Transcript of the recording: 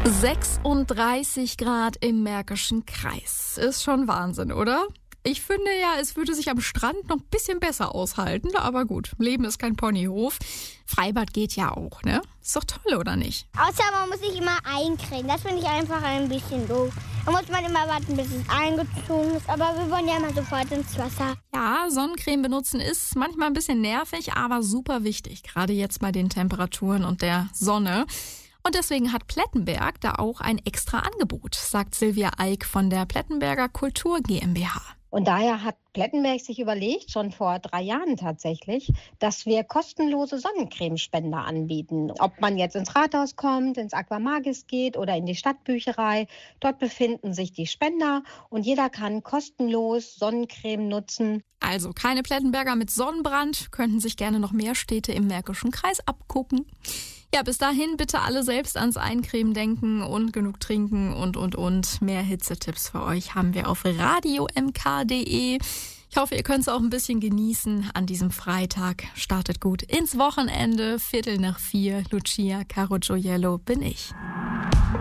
36 Grad im Märkischen Kreis. Ist schon Wahnsinn, oder? Ich finde ja, es würde sich am Strand noch ein bisschen besser aushalten. Aber gut, Leben ist kein Ponyhof. Freibad geht ja auch, ne? Ist doch toll, oder nicht? Außer man muss sich immer eincremen. Das finde ich einfach ein bisschen doof. Da muss man immer warten, bis es eingezogen ist. Aber wir wollen ja immer sofort ins Wasser. Ja, Sonnencreme benutzen ist manchmal ein bisschen nervig, aber super wichtig. Gerade jetzt bei den Temperaturen und der Sonne. Und deswegen hat Plettenberg da auch ein extra Angebot, sagt Silvia Eick von der Plettenberger Kultur GmbH. Und daher hat Plettenberg sich überlegt, schon vor 3 Jahren tatsächlich, dass wir kostenlose Sonnencremespender anbieten. Ob man jetzt ins Rathaus kommt, ins Aquamagis geht oder in die Stadtbücherei, dort befinden sich die Spender und jeder kann kostenlos Sonnencreme nutzen. Also keine Plettenberger mit Sonnenbrand, könnten sich gerne noch mehr Städte im Märkischen Kreis abgucken. Ja, bis dahin bitte alle selbst ans Eincremen denken und genug trinken und. Mehr Hitzetipps für euch haben wir auf radiomk.de. Ich hoffe, ihr könnt es auch ein bisschen genießen an diesem Freitag. Startet gut ins Wochenende, 3:15. Lucia Carogioiello bin ich.